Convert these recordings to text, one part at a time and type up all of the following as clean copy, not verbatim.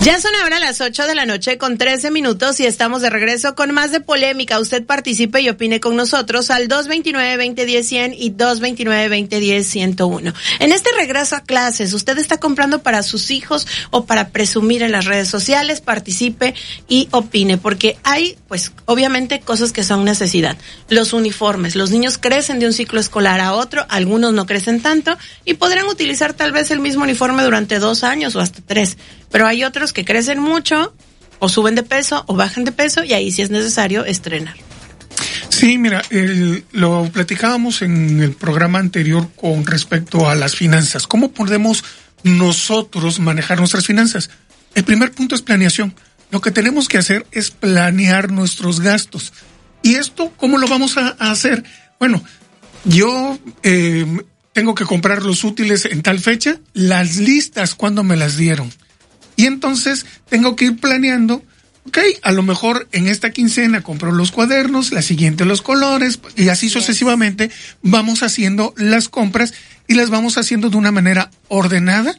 Ya son ahora las 8:13 p.m. y estamos de regreso con más de polémica. Usted participe y opine con nosotros al 229-2010-100 y 229-2010-101. En este regreso a clases, ¿usted está comprando para sus hijos o para presumir en las redes sociales? Participe y opine, porque hay, pues, obviamente cosas que son necesidad. Los uniformes, los niños crecen de un ciclo escolar a otro, algunos no crecen tanto y podrán utilizar tal vez el mismo uniforme durante 2 años o hasta 3. Pero hay otros que crecen mucho, o suben de peso, o bajan de peso, y ahí sí es necesario estrenar. Sí, mira, lo platicábamos en el programa anterior con respecto a las finanzas. ¿Cómo podemos nosotros manejar nuestras finanzas? El primer punto es planeación. Lo que tenemos que hacer es planear nuestros gastos. ¿Y esto cómo lo vamos a hacer? Bueno, yo tengo que comprar los útiles en tal fecha, las listas cuando me las dieron. Y entonces tengo que ir planeando, a lo mejor en esta quincena compro los cuadernos, la siguiente los colores, y así sucesivamente vamos haciendo las compras y las vamos haciendo de una manera ordenada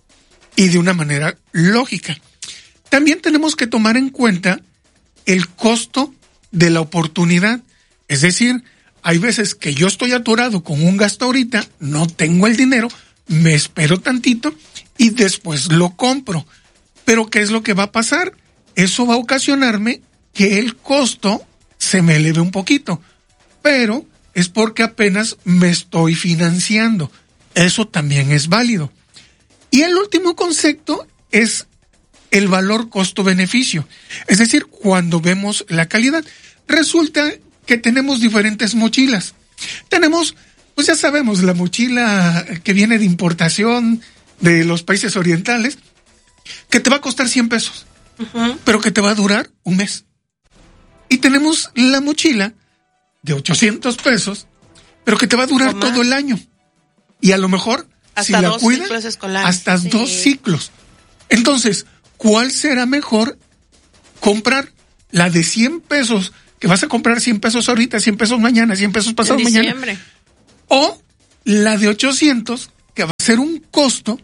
y de una manera lógica. También tenemos que tomar en cuenta el costo de la oportunidad. Es decir, hay veces que yo estoy atorado con un gasto ahorita, no tengo el dinero, me espero tantito y después lo compro. Pero ¿qué es lo que va a pasar? Eso va a ocasionarme que el costo se me eleve un poquito. Pero es porque apenas me estoy financiando. Eso también es válido. Y el último concepto es el valor costo-beneficio. Es decir, cuando vemos la calidad, resulta que tenemos diferentes mochilas. Tenemos, pues ya sabemos, la mochila que viene de importación de los países orientales, que te va a costar 100 pesos, pero que te va a durar un mes. Y tenemos la mochila de 800 pesos, pero que te va a durar todo el año. Y a lo mejor, hasta si la cuidas, hasta 2 ciclos. Entonces, ¿cuál será mejor comprar? La de 100 pesos, que vas a comprar 100 pesos ahorita, 100 pesos mañana, 100 pesos pasado mañana. O la de 800, que va a ser un costo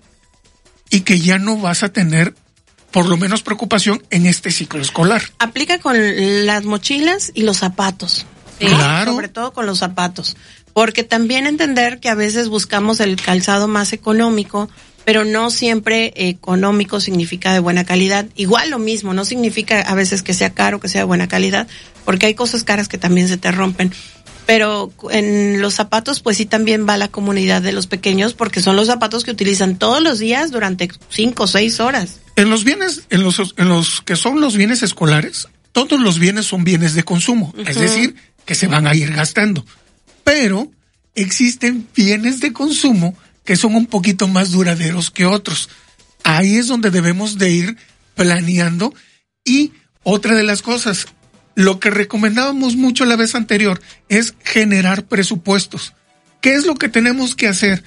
y que ya no vas a tener por lo menos preocupación en este ciclo escolar. Aplica con las mochilas y los zapatos. ¿Sí? Claro. Sobre todo con los zapatos. Porque también entender que a veces buscamos el calzado más económico, pero no siempre económico significa de buena calidad. Igual lo mismo, no significa a veces que sea caro, que sea de buena calidad, porque hay cosas caras que también se te rompen. Pero en los zapatos, pues sí también va la comunidad de los pequeños, porque son los zapatos que utilizan todos los días durante 5 o 6 horas. En los bienes, en los que son los bienes escolares, todos los bienes son bienes de consumo, es decir, que se van a ir gastando. Pero existen bienes de consumo que son un poquito más duraderos que otros. Ahí es donde debemos de ir planeando. Y otra de las cosas, lo que recomendábamos mucho la vez anterior es generar presupuestos. ¿Qué es lo que tenemos que hacer?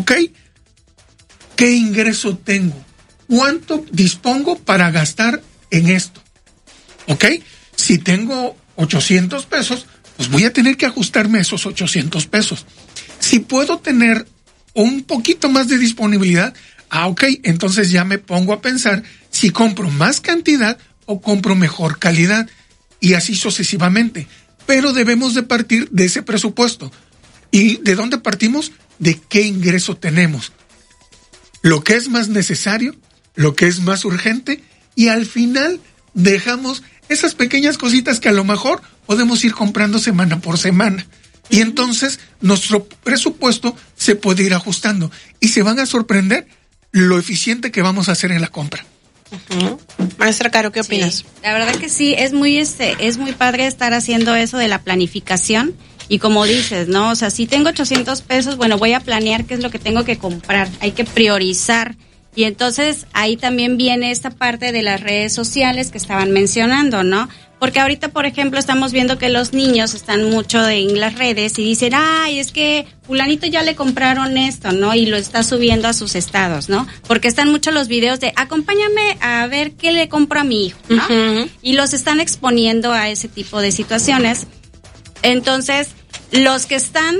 ¿Qué ingreso tengo? ¿Cuánto dispongo para gastar en esto? Si tengo 800 pesos, pues voy a tener que ajustarme a esos 800 pesos. Si puedo tener un poquito más de disponibilidad, entonces ya me pongo a pensar si compro más cantidad o compro mejor calidad. Y así sucesivamente. Pero debemos de partir de ese presupuesto. ¿Y de dónde partimos? De qué ingreso tenemos. Lo que es más necesario, lo que es más urgente, y al final dejamos esas pequeñas cositas que a lo mejor podemos ir comprando semana por semana. Y entonces nuestro presupuesto se puede ir ajustando. Y se van a sorprender lo eficiente que vamos a hacer en la compra. Maestra Caro, ¿qué opinas? Sí, la verdad que sí, es muy padre estar haciendo eso de la planificación y como dices, ¿no? O sea, si tengo 800 pesos, bueno, voy a planear qué es lo que tengo que comprar, hay que priorizar y entonces ahí también viene esta parte de las redes sociales que estaban mencionando, ¿no? Porque ahorita, por ejemplo, estamos viendo que los niños están mucho en las redes y dicen, es que fulanito ya le compraron esto, ¿no? Y lo está subiendo a sus estados, ¿no? Porque están mucho los videos de, acompáñame a ver qué le compro a mi hijo, ¿no? Y los están exponiendo a ese tipo de situaciones. Entonces, los que están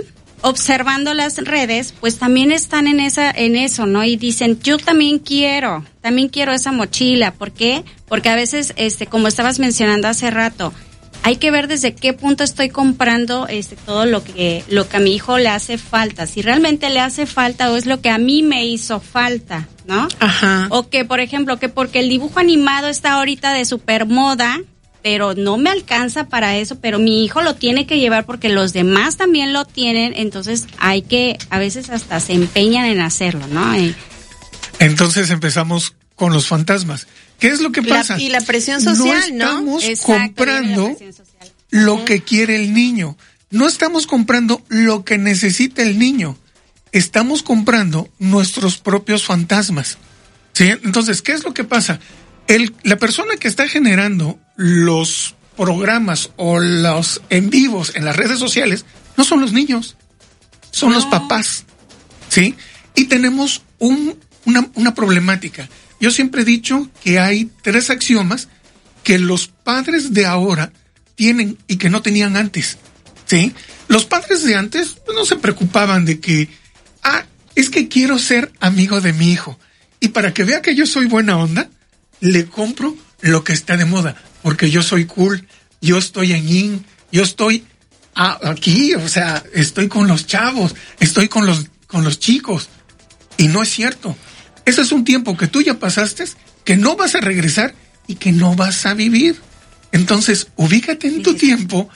observando las redes, pues también están en eso, ¿no? Y dicen, yo también quiero esa mochila. ¿Por qué? Porque a veces, como estabas mencionando hace rato, hay que ver desde qué punto estoy comprando todo lo que a mi hijo le hace falta. Si realmente le hace falta o es lo que a mí me hizo falta, ¿no? Ajá. O que, por ejemplo, que porque el dibujo animado está ahorita de super moda, pero no me alcanza para eso, pero mi hijo lo tiene que llevar porque los demás también lo tienen, entonces hay que, a veces hasta se empeñan en hacerlo, ¿no? Entonces empezamos con los fantasmas. ¿Qué es lo que pasa? Y la presión social, ¿no? Estamos comprando lo que quiere el niño. No estamos comprando lo que necesita el niño. Estamos comprando nuestros propios fantasmas. ¿Sí? Entonces, ¿qué es lo que pasa? La persona que está generando los programas o los en vivos en las redes sociales no son los niños, son los papás, ¿sí? Y tenemos una problemática. Yo siempre he dicho que hay 3 axiomas que los padres de ahora tienen y que no tenían antes, ¿sí? Los padres de antes no se preocupaban de que, es que quiero ser amigo de mi hijo y para que vea que yo soy buena onda, le compro lo que está de moda, porque yo soy cool, yo estoy en in, yo estoy aquí, o sea, estoy con los chavos, estoy con los chicos. Y no es cierto. Ese es un tiempo que tú ya pasaste, que no vas a regresar y que no vas a vivir. Entonces, ubícate en tu tiempo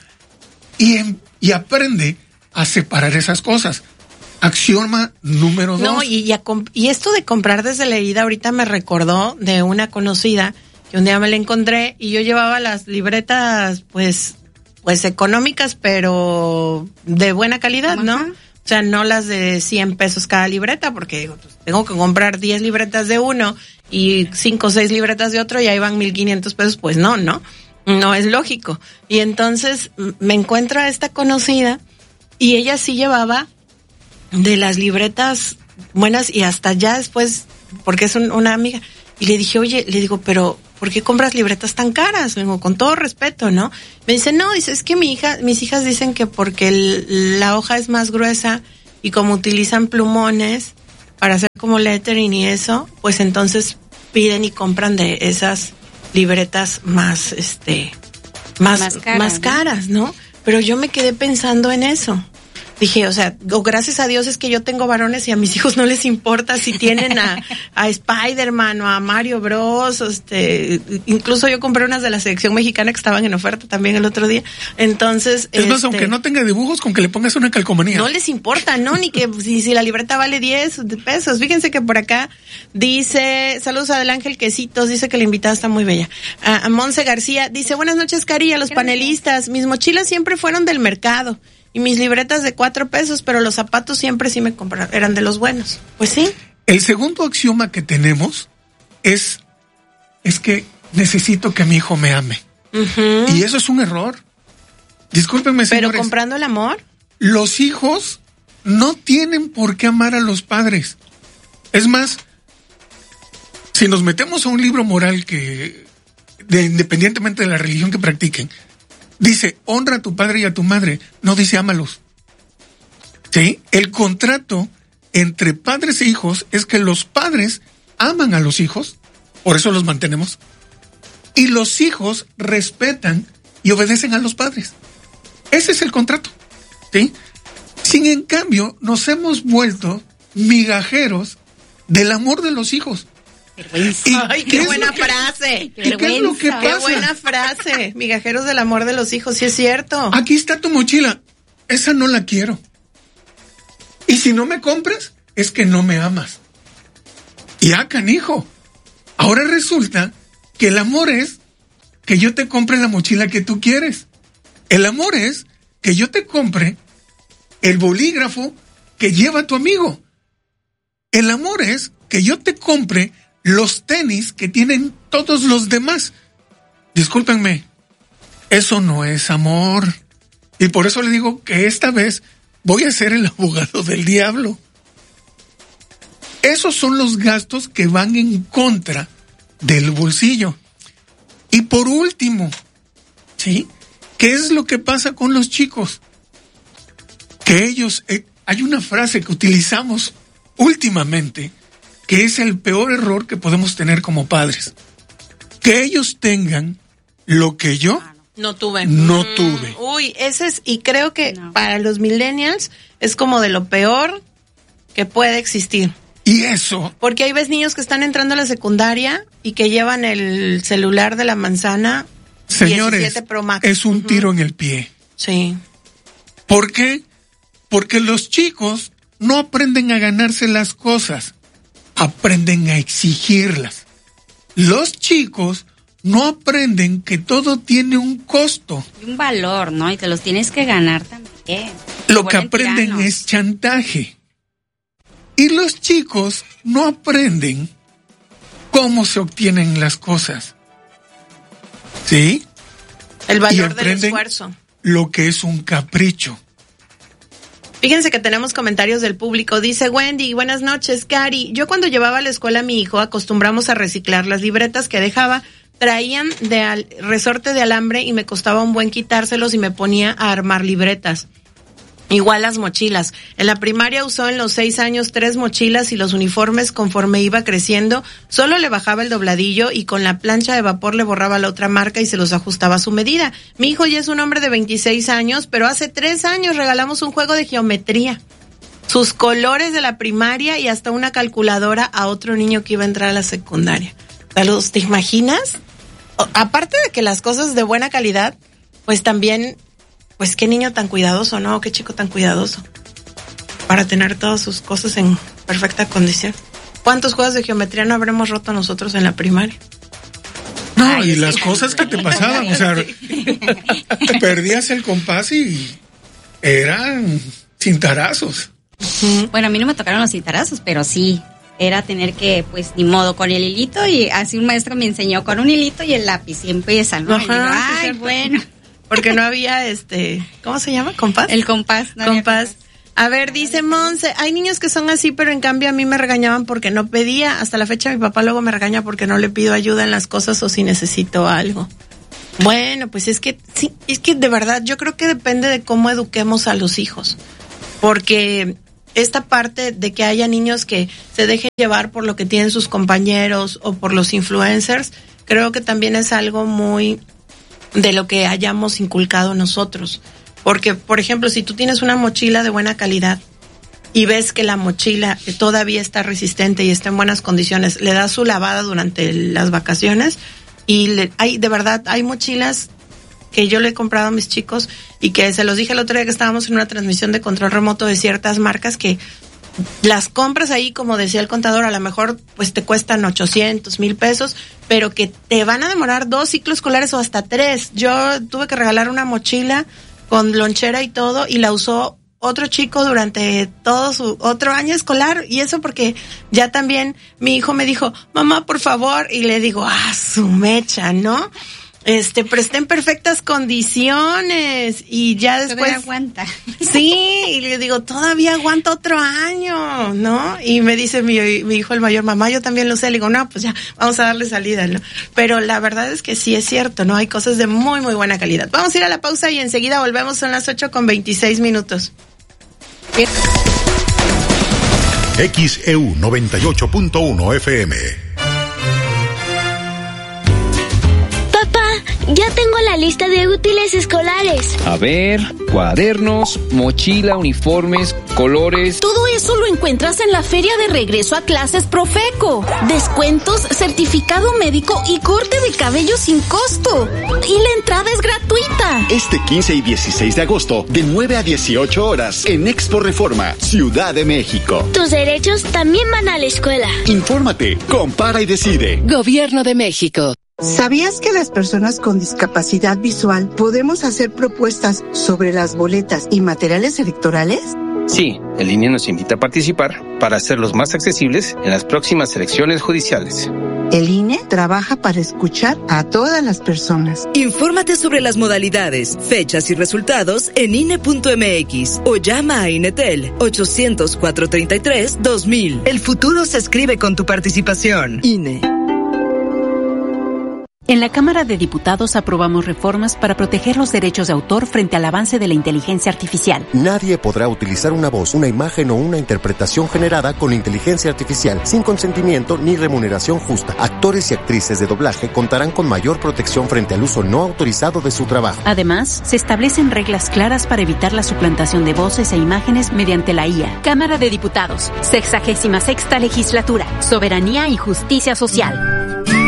y aprende a separar esas cosas. Axioma número 2. No, y esto de comprar desde la herida ahorita me recordó de una conocida que un día me la encontré y yo llevaba las libretas pues económicas, pero de buena calidad, ¿no? O sea, no las de 100 pesos cada libreta, porque digo, pues, tengo que comprar 10 libretas de uno y 5 o 6 libretas de otro y ahí van 1,500 pesos, pues no es lógico. Y entonces me encuentro a esta conocida y ella sí llevaba de las libretas buenas y hasta ya después, porque es una amiga, y le digo, pero ¿por qué compras libretas tan caras? Le digo, con todo respeto, ¿no? Me dice, no, es que mis hijas dicen que porque la hoja es más gruesa y como utilizan plumones para hacer como lettering y eso, pues entonces piden y compran de esas libretas más caras, ¿no? Pero yo me quedé pensando en eso. Dije, o sea, gracias a Dios es que yo tengo varones y a mis hijos no les importa si tienen a Spider-Man o a Mario Bros. Incluso yo compré unas de la selección mexicana que estaban en oferta también el otro día. Entonces, es más, aunque no tenga dibujos, con que le pongas una calcomanía. No les importa, ¿no? Ni que si la libreta vale 10 pesos. Fíjense que por acá dice, saludos a Del Ángel Quesitos, dice que la invitada está muy bella. A Monse García dice, buenas noches, Cari, a los panelistas. Mis mochilas siempre fueron del mercado. Y mis libretas de 4 pesos, pero los zapatos siempre sí me compraron, eran de los buenos. Pues sí. El segundo axioma que tenemos es que necesito que mi hijo me ame. Uh-huh. Y eso es un error. Discúlpenme, señores. ¿Pero comprando el amor? Los hijos no tienen por qué amar a los padres. Es más, si nos metemos a un libro moral independientemente de la religión que practiquen, dice, honra a tu padre y a tu madre, no dice ámalos. ¿Sí? El contrato entre padres e hijos es que los padres aman a los hijos, por eso los mantenemos, y los hijos respetan y obedecen a los padres. Ese es el contrato. ¿Sí? Sin en cambio, nos hemos vuelto migajeros del amor de los hijos. ¡Ay, qué buena frase! ¿Qué es lo que pasa? ¡Qué buena frase! Migajeros del amor de los hijos, sí es cierto. Aquí está tu mochila. Esa no la quiero. Y si no me compras, es que no me amas. Y canijo. Ahora resulta que el amor es que yo te compre la mochila que tú quieres. El amor es que yo te compre el bolígrafo que lleva tu amigo. El amor es que yo te compre los tenis que tienen todos los demás. Discúlpenme, eso no es amor. Y por eso le digo que esta vez voy a ser el abogado del diablo. Esos son los gastos que van en contra del bolsillo. Y por último, ¿sí? ¿Qué es lo que pasa con los chicos? Que ellos, hay una frase que utilizamos últimamente que es el peor error que podemos tener como padres. Que ellos tengan lo que yo no tuve. Uy, ese es, y creo que para los millennials es como de lo peor que puede existir. Y eso. Porque ahí ves niños que están entrando a la secundaria y que llevan el celular de la manzana. Señores, 17 Pro Max. Es un tiro en el pie. Sí. ¿Por qué? Porque los chicos no aprenden a ganarse las cosas, aprenden a exigirlas. Los chicos no aprenden que todo tiene un costo. Y un valor, ¿no? Y te los tienes que ganar también. Lo que aprenden es chantaje. Y los chicos no aprenden cómo se obtienen las cosas. ¿Sí? El valor del esfuerzo. Lo que es un capricho. Fíjense que tenemos comentarios del público. Dice Wendy, buenas noches, Cari. Yo cuando llevaba a la escuela a mi hijo acostumbramos a reciclar las libretas que dejaba. Traían resorte de alambre y me costaba un buen quitárselos y me ponía a armar libretas. Igual las mochilas. En la primaria usó en los 6 años 3 mochilas y los uniformes conforme iba creciendo. Solo le bajaba el dobladillo y con la plancha de vapor le borraba la otra marca y se los ajustaba a su medida. Mi hijo ya es un hombre de 26 años, pero hace 3 años regalamos un juego de geometría. Sus colores de la primaria y hasta una calculadora a otro niño que iba a entrar a la secundaria. Saludos, ¿te imaginas? Aparte de que las cosas de buena calidad, pues también... Pues qué niño tan cuidadoso, ¿no? Qué chico tan cuidadoso para tener todas sus cosas en perfecta condición. ¿Cuántos juegos de geometría no habremos roto nosotros en la primaria? No, y las cosas que te pasaban, o sea, perdías el compás y eran cintarazos. Bueno, a mí no me tocaron los cintarazos, pero sí, era tener que, pues, ni modo, con el hilito, y así un maestro me enseñó con un hilito y el lápiz, y empieza, ¿no? Ajá, y digo, ay, bueno... Porque no había ¿cómo se llama? ¿Compás? El compás. No compás. A ver, dice Monse, hay niños que son así, pero en cambio a mí me regañaban porque no pedía. Hasta la fecha mi papá luego me regaña porque no le pido ayuda en las cosas o si necesito algo. Bueno, pues es que sí, es que de verdad yo creo que depende de cómo eduquemos a los hijos. Porque esta parte de que haya niños que se dejen llevar por lo que tienen sus compañeros o por los influencers, creo que también es algo muy de lo que hayamos inculcado nosotros. Porque, por ejemplo, si tú tienes una mochila de buena calidad y ves que la mochila todavía está resistente y está en buenas condiciones, le das su lavada durante las vacaciones y de verdad, hay mochilas que yo le he comprado a mis chicos y que se los dije el otro día que estábamos en una transmisión de control remoto de ciertas marcas que las compras ahí, como decía el contador, a lo mejor pues te cuestan 800, 1,000 pesos, pero que te van a demorar 2 ciclos escolares o hasta 3. Yo tuve que regalar una mochila con lonchera y todo y la usó otro chico durante todo su otro año escolar, y eso porque ya también mi hijo me dijo, mamá, por favor, y le digo, su mecha, ¿no? Pero está en perfectas condiciones y ya después todavía aguanta. Sí, y le digo, todavía aguanta otro año, ¿no? Y me dice mi hijo el mayor, mamá, yo también lo sé. Le digo, no, pues ya, vamos a darle salida, ¿no? Pero la verdad es que sí es cierto, ¿no? Hay cosas de muy, muy buena calidad. Vamos a ir a la pausa y enseguida volvemos, son las 8:26. XEU 98.1 FM. Ya tengo la lista de útiles escolares. A ver, cuadernos, mochila, uniformes, colores. Todo eso lo encuentras en la feria de regreso a clases Profeco. Descuentos, certificado médico y corte de cabello sin costo. Y la entrada es gratuita. Este 15 y 16 de agosto, de 9 a 18 horas, en Expo Reforma, Ciudad de México. Tus derechos también van a la escuela. Infórmate, compara y decide. Gobierno de México. ¿Sabías que las personas con discapacidad visual podemos hacer propuestas sobre las boletas y materiales electorales? Sí, el INE nos invita a participar para hacerlos más accesibles en las próximas elecciones judiciales. El INE trabaja para escuchar a todas las personas. Infórmate sobre las modalidades, fechas y resultados en INE.mx o llama a INETEL 800-433-2000. El futuro se escribe con tu participación. INE. En la Cámara de Diputados aprobamos reformas para proteger los derechos de autor frente al avance de la inteligencia artificial. Nadie podrá utilizar una voz, una imagen o una interpretación generada con inteligencia artificial sin consentimiento ni remuneración justa. Actores y actrices de doblaje contarán con mayor protección frente al uso no autorizado de su trabajo. Además, se establecen reglas claras para evitar la suplantación de voces e imágenes mediante la IA. Cámara de Diputados, 66ª Legislatura, Soberanía y Justicia Social.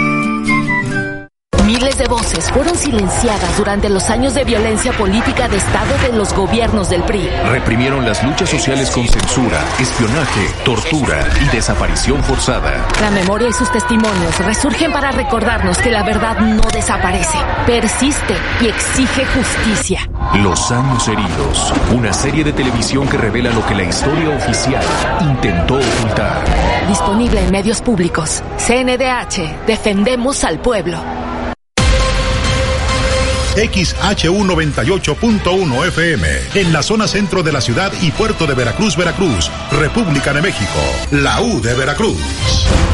Miles de voces fueron silenciadas durante los años de violencia política de Estado de los gobiernos del PRI. Reprimieron las luchas sociales con censura, espionaje, tortura y desaparición forzada. La memoria y sus testimonios resurgen para recordarnos que la verdad no desaparece, persiste y exige justicia. Los años heridos, una serie de televisión que revela lo que la historia oficial intentó ocultar. Disponible en medios públicos. CNDH, defendemos al pueblo. XHU 98.1 FM, en la zona centro de la ciudad y puerto de Veracruz, Veracruz, República de México, la U de Veracruz.